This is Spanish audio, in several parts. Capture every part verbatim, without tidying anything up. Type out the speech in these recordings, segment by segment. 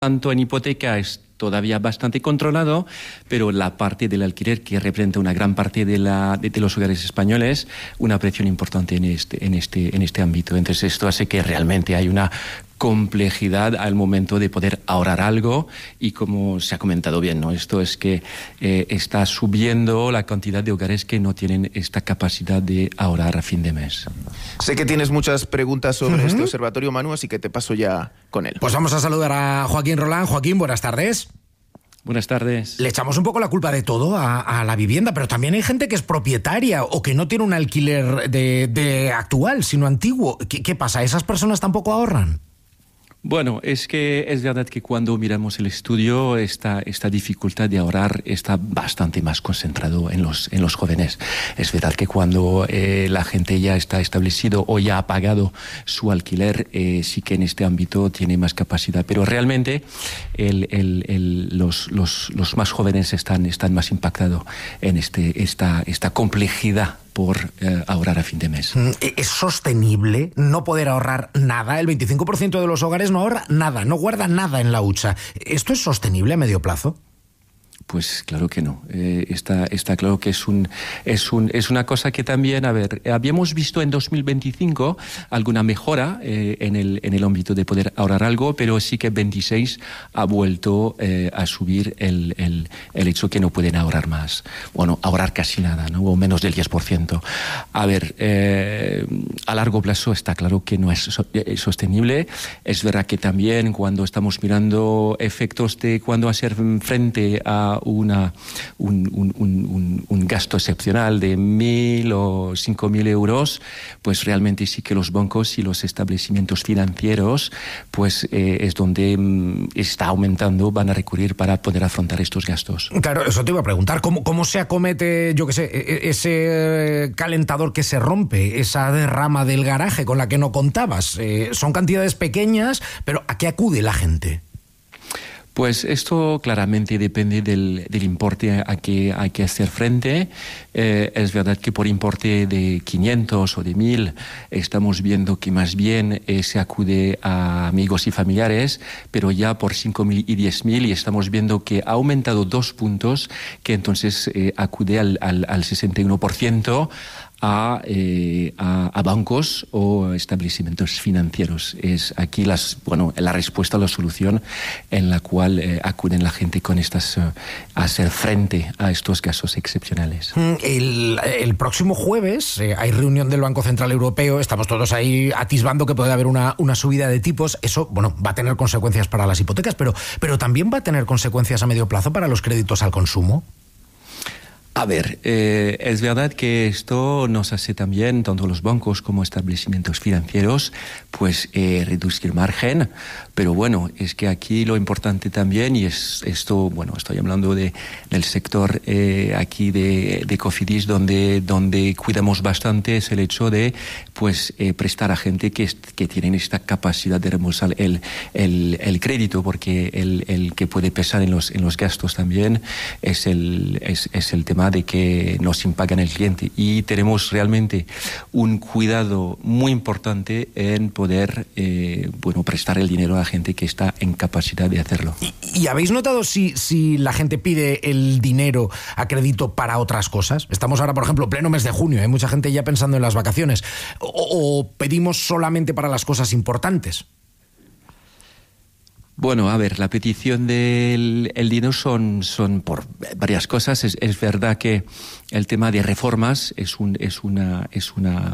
tanto en hipoteca es todavía bastante controlado, pero la parte del alquiler, que representa una gran parte de, la, de, de los hogares españoles, una presión importante en este, en, este, en este ámbito. Entonces esto hace que realmente hay una complejidad al momento de poder ahorrar algo, y como se ha comentado bien, ¿no? Esto es que eh, está subiendo la cantidad de hogares que no tienen esta capacidad de ahorrar a fin de mes. Sé que tienes muchas preguntas sobre Uh-huh. este observatorio, Manu, así que te paso ya con él. Pues vamos a saludar a Joaquín Roland. Joaquín, buenas tardes. Buenas tardes. Le echamos un poco la culpa de todo a, a la vivienda, pero también hay gente que es propietaria o que no tiene un alquiler de, de actual, sino antiguo. ¿Qué, qué pasa? ¿Esas personas tampoco ahorran? Bueno, es que es verdad que cuando miramos el estudio, esta, esta dificultad de ahorrar está bastante más concentrado en los, en los jóvenes. Es verdad que cuando eh, la gente ya está establecido o ya ha pagado su alquiler, eh, sí que en este ámbito tiene más capacidad. Pero realmente el, el, el, los, los, los más jóvenes están, están más impactados en este, esta, esta complejidad por eh, ahorrar a fin de mes. ¿Es sostenible no poder ahorrar nada? El veinticinco por ciento de los hogares no ahorra nada, no guarda nada en la hucha. ¿Esto es sostenible a medio plazo? Pues claro que no. Eh, está, está claro que es, un, es, un, es una cosa que también, a ver, habíamos visto en dos mil veinticinco alguna mejora eh, en, el, en el ámbito de poder ahorrar algo, pero sí que veintiséis ha vuelto eh, a subir el, el, el hecho que no pueden ahorrar más. Bueno, ahorrar casi nada, ¿no? O menos del diez por ciento. A ver, eh, a largo plazo está claro que no es, so, es sostenible. Es verdad que también cuando estamos mirando efectos de cuando hacer frente a Una, un, un, un, un gasto excepcional de mil o cinco mil euros, pues realmente sí que los bancos y los establecimientos financieros, pues eh, es donde mm, está aumentando, van a recurrir para poder afrontar estos gastos. Claro, eso te iba a preguntar, ¿cómo, cómo se acomete, yo qué sé, ese calentador que se rompe, esa derrama del garaje con la que no contabas? Eh, son cantidades pequeñas, pero ¿a qué acude la gente? Pues esto claramente depende del, del importe a que hay que hacer frente. Eh, es verdad que por importe de quinientos o de mil estamos viendo que más bien eh, se acude a amigos y familiares, pero ya por cinco mil y diez mil y estamos viendo que ha aumentado dos puntos, que entonces eh, acude al, al, al sesenta y uno por ciento. A, eh, a, a bancos o establecimientos financieros. Es aquí las, bueno, la respuesta, la solución en la cual eh, acuden la gente con estas uh, a hacer frente a estos casos excepcionales. El, el próximo jueves eh, hay reunión del Banco Central Europeo. Estamos todos ahí atisbando que puede haber una, una subida de tipos. Eso, bueno, va a tener consecuencias para las hipotecas, pero, pero también va a tener consecuencias a medio plazo para los créditos al consumo. A ver, eh, es verdad que esto nos hace también, tanto los bancos como establecimientos financieros, pues eh, reducir margen, pero bueno, es que aquí lo importante también, y es esto, bueno, estoy hablando de, del sector eh, aquí de, de Cofidis, donde, donde cuidamos bastante, es el hecho de pues eh, prestar a gente que, que tienen esta capacidad de reembolsar el, el, el crédito, porque el, el que puede pesar en los, en los gastos también es el, es, es el tema de que nos impagan el cliente, y tenemos realmente un cuidado muy importante en poder eh, bueno, prestar el dinero a gente que está en capacidad de hacerlo. ¿Y, y habéis notado si, si la gente pide el dinero a crédito para otras cosas? Estamos ahora, por ejemplo, pleno mes de junio, hay mucha gente ya pensando en las vacaciones, o, o pedimos solamente para las cosas importantes. Bueno, a ver, la petición del el dinero son, son por varias cosas. Es, es verdad que el tema de reformas es un es una es una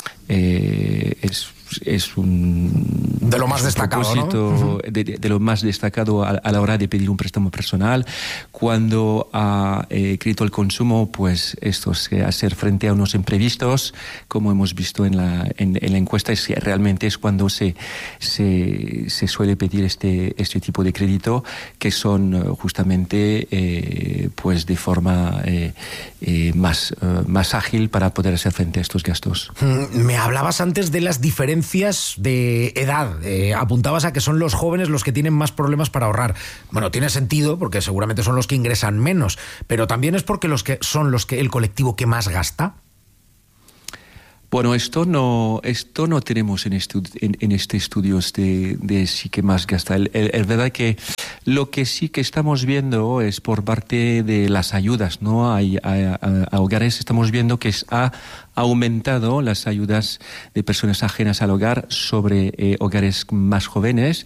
eh, es es un de lo más destacado, ¿no? Uh-huh. de, de, de lo más destacado a, a la hora de pedir un préstamo personal. Cuando a eh, crédito al consumo, pues esto es hacer frente a unos imprevistos, como hemos visto en la en, en la encuesta, es, realmente es cuando se se, se suele pedir este este tipo de crédito, que son justamente eh, pues de forma eh, eh, más uh, más ágil para poder hacer frente a estos gastos. Me hablabas antes de las diferencias de edad. Eh, apuntabas a que son los jóvenes los que tienen más problemas para ahorrar. Bueno, tiene sentido, porque seguramente son los que ingresan menos, pero también es porque los que son los que el colectivo que más gasta. Bueno, esto no, esto no tenemos en, estu, en, en este estudios de, de sí que más gasta. Es verdad que lo que sí que estamos viendo es por parte de las ayudas, ¿no? A, a, a hogares estamos viendo que ha aumentado las ayudas de personas ajenas al hogar sobre eh, hogares más jóvenes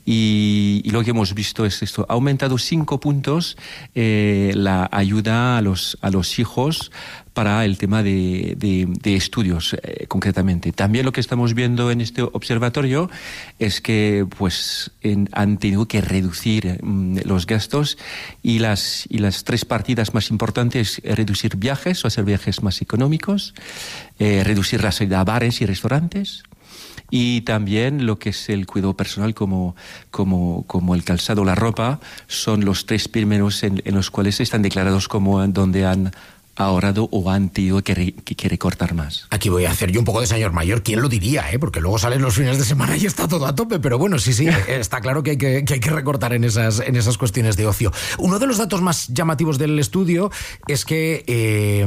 y, y lo que hemos visto es esto. Ha aumentado cinco puntos eh, la ayuda a los, a los hijos para el tema de, de, de estudios, eh, concretamente. También lo que estamos viendo en este observatorio es que pues, en, han tenido que reducir mm, los gastos y las, y las tres partidas más importantes, eh, reducir viajes o hacer viajes más económicos, eh, reducir la salida a bares y restaurantes, y también lo que es el cuidado personal como, como, como el calzado, la ropa, son los tres primeros en, en los cuales están declarados como donde han ahorrado o han tenido que, re, que, que recortar más. Aquí voy a hacer yo un poco de señor mayor. ¿Quién lo diría? Eh? Porque luego salen los fines de semana y está todo a tope. Pero bueno, sí, sí, está claro que hay que, que, hay que recortar en esas, en esas cuestiones de ocio. Uno de los datos más llamativos del estudio es que eh,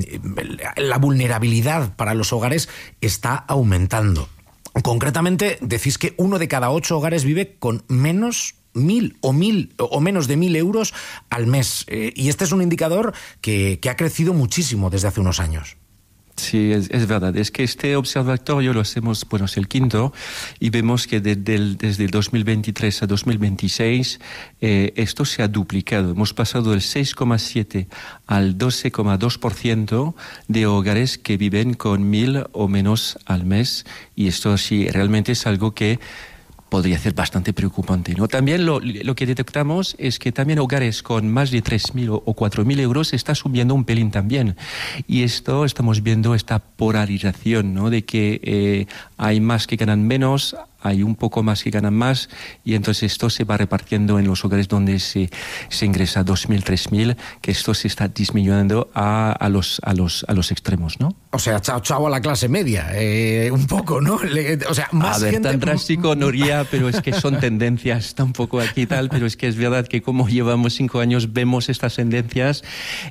la vulnerabilidad para los hogares está aumentando. Concretamente, decís que uno de cada ocho hogares vive con menos mil o mil o menos de mil euros al mes. Eh, y este es un indicador que, que ha crecido muchísimo desde hace unos años. Sí, es, es verdad. Es que este observatorio lo hacemos, bueno, es el quinto, y vemos que desde el, desde el dos mil veintitrés a dos mil veintiséis eh, esto se ha duplicado. Hemos pasado del seis coma siete al doce coma dos por ciento de hogares que viven con mil o menos al mes, y esto sí realmente es algo que podría ser bastante preocupante, ¿no? También lo, lo que detectamos es que también hogares con más de tres mil o cuatro mil euros está subiendo un pelín también. Y esto estamos viendo esta polarización, ¿no? De que eh, hay más que ganan menos, hay un poco más que ganan más, y entonces esto se va repartiendo en los hogares donde se, se ingresa dos mil, tres mil, que esto se está disminuyendo a, a, los, a, los, a los extremos, ¿no? O sea, chao, chao a la clase media, eh, un poco, ¿no? Le, o sea, más a ver, gente... tan drástico no iría, pero es que son tendencias tampoco aquí y tal, pero es que es verdad que como llevamos cinco años vemos estas tendencias,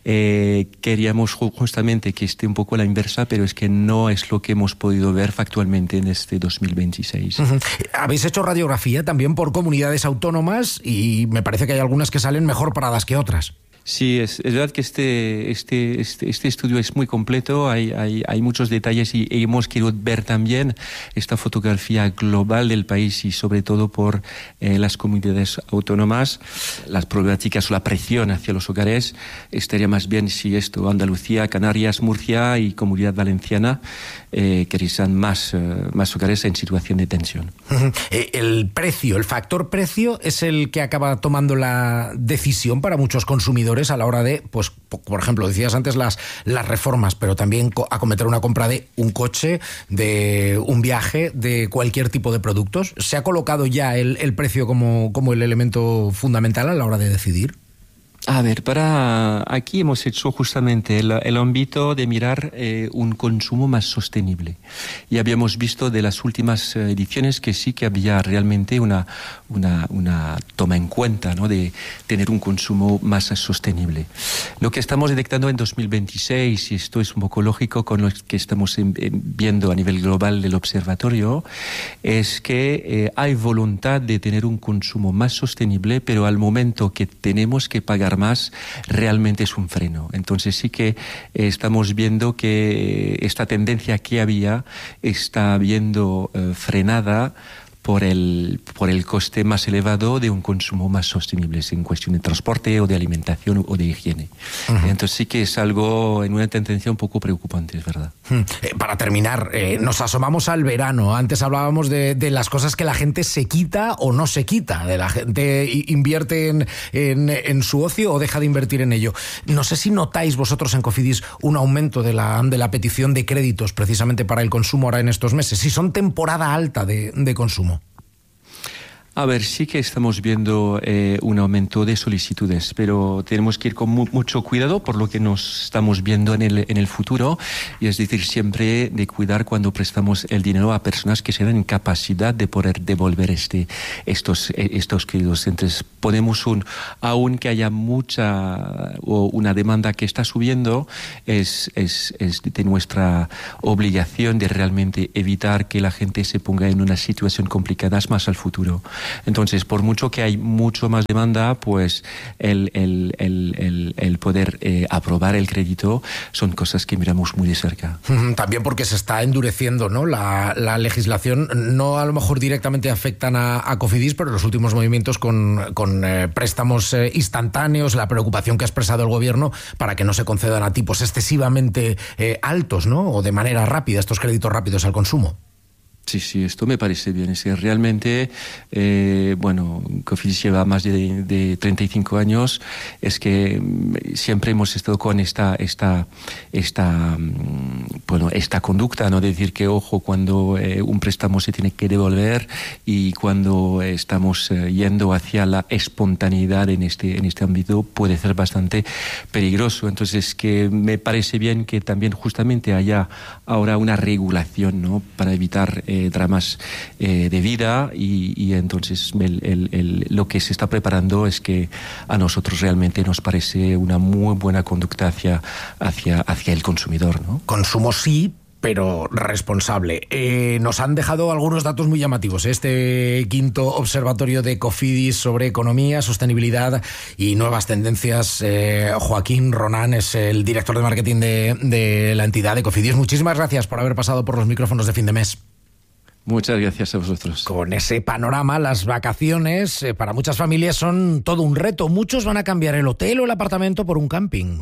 eh, queríamos justamente que esté un poco a la inversa, pero es que no es lo que hemos podido ver factualmente en este dos mil veintiséis. Uh-huh. Habéis hecho radiografía también por comunidades autónomas y me parece que hay algunas que salen mejor paradas que otras. Sí, es, es verdad que este, este, este, este estudio es muy completo, hay, hay, hay muchos detalles y hemos querido ver también esta fotografía global del país y sobre todo por eh, las comunidades autónomas, las problemáticas o la presión hacia los hogares. Estaría más bien si esto, Andalucía, Canarias, Murcia y Comunidad Valenciana, eh, que sean más, eh, más hogares en situación de tensión. Uh-huh. El precio, el factor precio es el que acaba tomando la decisión para muchos consumidores a la hora de, pues, por ejemplo, decías antes las, las reformas, pero también acometer una compra de un coche, de un viaje, de cualquier tipo de productos. ¿Se ha colocado ya el, el precio como, como el elemento fundamental a la hora de decidir? A ver, para aquí hemos hecho justamente el, el ámbito de mirar eh, un consumo más sostenible. Y habíamos visto de las últimas ediciones que sí que había realmente una, una, una toma en cuenta, ¿no? De tener un consumo más sostenible. Lo que estamos detectando en dos mil veintiséis, y esto es un poco lógico con lo que estamos en, en, viendo a nivel global del observatorio, es que eh, hay voluntad de tener un consumo más sostenible, pero al momento que tenemos que pagar más, realmente es un freno. Entonces sí que eh, estamos viendo que esta tendencia que había está viendo eh, frenada por el, por el coste más elevado de un consumo más sostenible, en cuestión de transporte o de alimentación o de higiene. Uh-huh. Entonces sí que es algo en una tendencia un poco preocupante, es verdad. Uh-huh. Eh, para terminar, eh, nos asomamos al verano. Antes hablábamos de, de las cosas que la gente se quita o no se quita, de la gente invierte en, en, en su ocio o deja de invertir en ello. No sé si notáis vosotros en Cofidis un aumento de la, de la petición de créditos precisamente para el consumo ahora en estos meses, si son temporada alta de, de consumo. A ver, sí que estamos viendo eh, un aumento de solicitudes, pero tenemos que ir con mu- mucho cuidado por lo que nos estamos viendo en el, en el futuro, y es decir, siempre de cuidar cuando prestamos el dinero a personas que se dan en capacidad de poder devolver este, estos, eh, estos créditos. Entonces, podemos un, aunque haya mucha o una demanda que está subiendo, es, es, es de nuestra obligación de realmente evitar que la gente se ponga en una situación complicada más al futuro. Entonces, por mucho que hay mucho más demanda, pues el, el, el, el, el poder eh, aprobar el crédito son cosas que miramos muy de cerca. También porque se está endureciendo, ¿no? La, la legislación. No a lo mejor directamente afectan a, a Cofidis, pero los últimos movimientos con, con eh, préstamos eh, instantáneos, la preocupación que ha expresado el gobierno para que no se concedan a tipos excesivamente eh, altos, ¿no? O de manera rápida, estos créditos rápidos al consumo. Sí, sí, esto me parece bien. Es que realmente, eh, bueno, Cofidis lleva más de, de treinta y cinco años. Es que siempre hemos estado con esta, esta, esta, bueno, esta conducta, ¿no? De decir que, ojo, cuando eh, un préstamo se tiene que devolver y cuando estamos eh, yendo hacia la espontaneidad en este, en este ámbito puede ser bastante peligroso. Entonces, que me parece bien que también justamente haya ahora una regulación, ¿no? Para evitar eh, dramas eh, de vida y, y entonces el, el, el, lo que se está preparando es que a nosotros realmente nos parece una muy buena conducta hacia, hacia, hacia el consumidor, ¿no? Consumo sí, pero responsable. Eh, nos han dejado algunos datos muy llamativos. Este quinto observatorio de Cofidis sobre economía, sostenibilidad y nuevas tendencias. Eh, Joaquín Ronan es el director de marketing de, de la entidad de Cofidis. Muchísimas gracias por haber pasado por los micrófonos de Fin de Mes. Muchas gracias a vosotros. Con ese panorama, las vacaciones eh, para muchas familias son todo un reto. Muchos van a cambiar el hotel o el apartamento por un camping.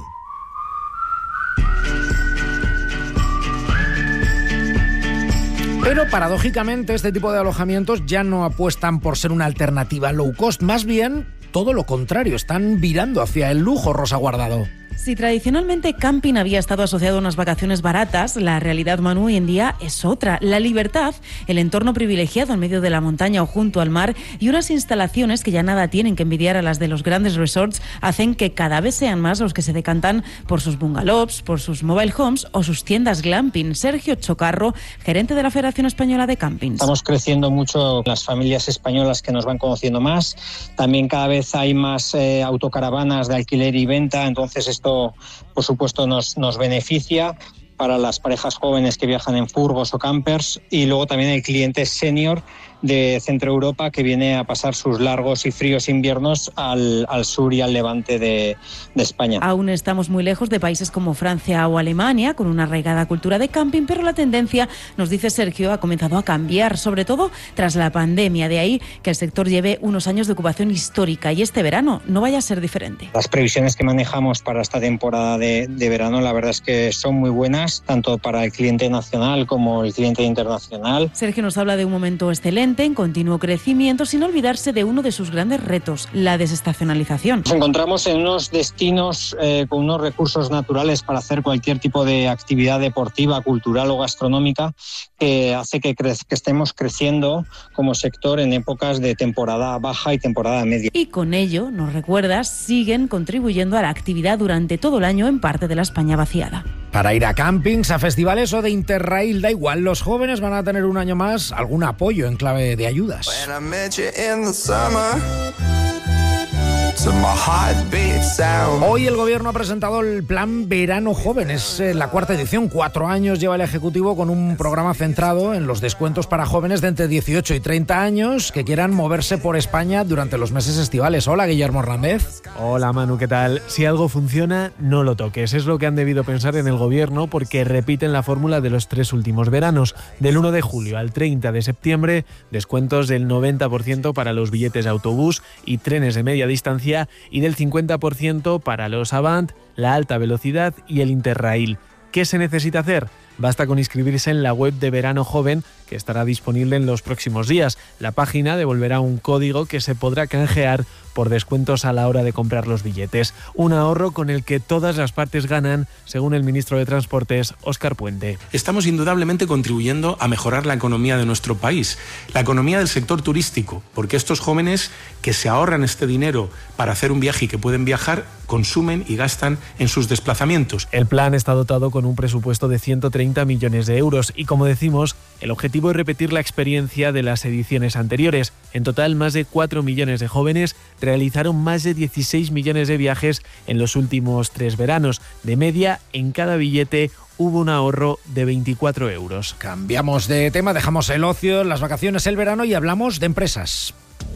Pero paradójicamente este tipo de alojamientos ya no apuestan por ser una alternativa low cost, más bien todo lo contrario, están virando hacia el lujo, Rosa Guardado. Si tradicionalmente camping había estado asociado a unas vacaciones baratas, la realidad, Manu, hoy en día es otra. La libertad, el entorno privilegiado en medio de la montaña o junto al mar y unas instalaciones que ya nada tienen que envidiar a las de los grandes resorts hacen que cada vez sean más los que se decantan por sus bungalows, por sus mobile homes o sus tiendas glamping. Sergio Chocarro, gerente de la Federación Española de Campings. Estamos creciendo mucho las familias españolas que nos van conociendo más. También cada vez hay más eh, autocaravanas de alquiler y venta, entonces esto por supuesto nos, nos beneficia para las parejas jóvenes que viajan en furgos o campers, y luego también el cliente senior de Centro Europa que viene a pasar sus largos y fríos inviernos al, al sur y al levante de, de España. Aún estamos muy lejos de países como Francia o Alemania, con una arraigada cultura de camping, pero la tendencia, nos dice Sergio, ha comenzado a cambiar, sobre todo tras la pandemia. De ahí que el sector lleve unos años de ocupación histórica y este verano no vaya a ser diferente. Las previsiones que manejamos para esta temporada de, de verano, la verdad es que son muy buenas, tanto para el cliente nacional como el cliente internacional. Sergio nos habla de un momento excelente, en continuo crecimiento, sin olvidarse de uno de sus grandes retos, la desestacionalización. Nos encontramos en unos destinos eh, con unos recursos naturales para hacer cualquier tipo de actividad deportiva, cultural o gastronómica, que hace que, cre- que estemos creciendo como sector en épocas de temporada baja y temporada media. Y con ello, nos recuerdas, siguen contribuyendo a la actividad durante todo el año en parte de la España vaciada. Para ir a campings, a festivales o de Interrail, da igual, los jóvenes van a tener un año más algún apoyo en clave de ayudas. Hoy el gobierno ha presentado el plan Verano Joven, es la cuarta edición, cuatro años lleva el Ejecutivo con un programa centrado en los descuentos para jóvenes de entre dieciocho y treinta años que quieran moverse por España durante los meses estivales. Hola, Guillermo Hernández. Hola, Manu, ¿qué tal? Si algo funciona, no lo toques. Es lo que han debido pensar en el gobierno porque repiten la fórmula de los tres últimos veranos. Del uno de julio al treinta de septiembre, descuentos del noventa por ciento para los billetes de autobús y trenes de media distancia y del cincuenta por ciento para los Avant, la alta velocidad y el Interrail. ¿Qué se necesita hacer? Basta con inscribirse en la web de Verano Joven, que estará disponible en los próximos días. La página devolverá un código que se podrá canjear por descuentos a la hora de comprar los billetes. Un ahorro con el que todas las partes ganan, según el ministro de Transportes, Óscar Puente. Estamos indudablemente contribuyendo a mejorar la economía de nuestro país, la economía del sector turístico, porque estos jóvenes que se ahorran este dinero para hacer un viaje y que pueden viajar, consumen y gastan en sus desplazamientos. El plan está dotado con un presupuesto de ciento treinta millones de euros y, como decimos, el objetivo es repetir la experiencia de las ediciones anteriores. En total, más de cuatro millones de jóvenes realizaron más de dieciséis millones de viajes en los últimos tres veranos. De media, en cada billete hubo un ahorro de veinticuatro euros. Cambiamos de tema, dejamos el ocio, las vacaciones, el verano y hablamos de empresas.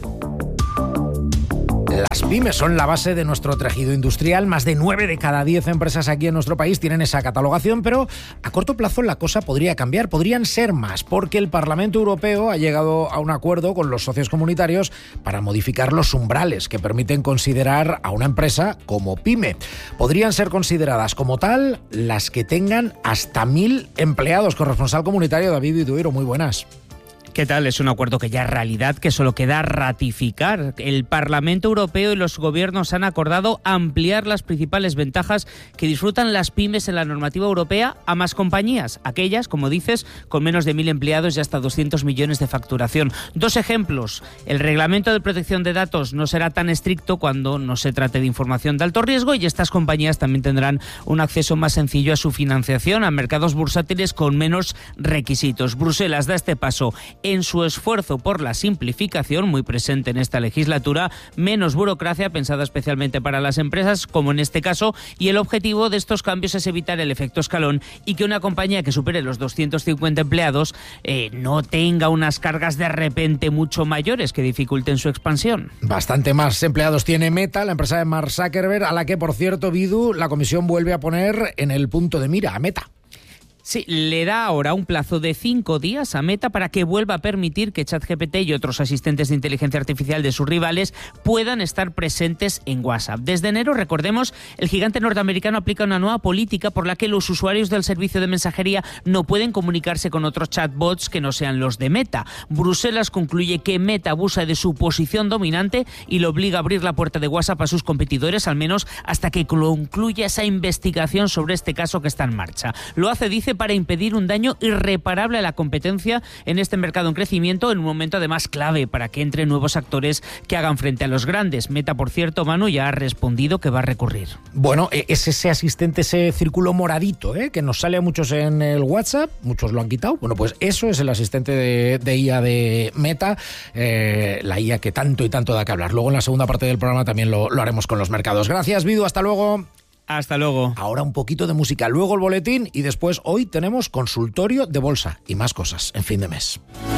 Las pymes son la base de nuestro tejido industrial. Más de nueve de cada diez empresas aquí en nuestro país tienen esa catalogación, pero a corto plazo la cosa podría cambiar, podrían ser más, porque el Parlamento Europeo ha llegado a un acuerdo con los socios comunitarios para modificar los umbrales que permiten considerar a una empresa como pyme. Podrían ser consideradas como tal las que tengan hasta mil empleados. Corresponsal comunitario David Viduiro, muy buenas. ¿Qué tal? Es un acuerdo que ya es realidad, que solo queda ratificar. El Parlamento Europeo y los gobiernos han acordado ampliar las principales ventajas que disfrutan las pymes en la normativa europea a más compañías, aquellas, como dices, con menos de mil empleados y hasta doscientos millones de facturación. Dos ejemplos. El reglamento de protección de datos no será tan estricto cuando no se trate de información de alto riesgo y estas compañías también tendrán un acceso más sencillo a su financiación, a mercados bursátiles con menos requisitos. Bruselas da este paso en su esfuerzo por la simplificación, muy presente en esta legislatura, menos burocracia pensada especialmente para las empresas, como en este caso, y el objetivo de estos cambios es evitar el efecto escalón y que una compañía que supere los doscientos cincuenta empleados eh, no tenga unas cargas de repente mucho mayores que dificulten su expansión. Bastante más empleados tiene Meta, la empresa de Mark Zuckerberg, a la que, por cierto, Vidu, la Comisión vuelve a poner en el punto de mira, a Meta. Sí, le da ahora un plazo de cinco días a Meta para que vuelva a permitir que ChatGPT y otros asistentes de inteligencia artificial de sus rivales puedan estar presentes en WhatsApp. Desde enero, recordemos, el gigante norteamericano aplica una nueva política por la que los usuarios del servicio de mensajería no pueden comunicarse con otros chatbots que no sean los de Meta. Bruselas concluye que Meta abusa de su posición dominante y lo obliga a abrir la puerta de WhatsApp a sus competidores, al menos hasta que concluya esa investigación sobre este caso que está en marcha. Lo hace, dice, para impedir un daño irreparable a la competencia en este mercado en crecimiento, en un momento además clave para que entren nuevos actores que hagan frente a los grandes. Meta, por cierto, Manu, ya ha respondido que va a recurrir. Bueno, es ese asistente, ese círculo moradito, ¿eh? que nos sale a muchos en el WhatsApp, muchos lo han quitado. Bueno, pues eso es el asistente de, de I A de Meta, eh, la I A que tanto y tanto da que hablar. Luego en la segunda parte del programa también lo, lo haremos con los mercados. Gracias, Vidu, hasta luego. Hasta luego. Ahora un poquito de música, luego el boletín y después hoy tenemos consultorio de bolsa y más cosas en fin de mes.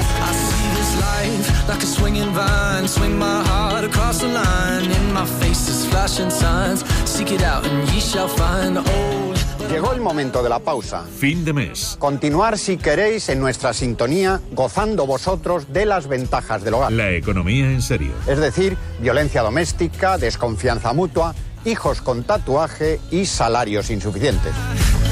Llegó el momento de la pausa. Fin de mes. Continuar, si queréis, en nuestra sintonía, gozando vosotros de las ventajas del hogar. La economía en serio. Es decir, violencia doméstica, desconfianza mutua, hijos con tatuaje y salarios insuficientes.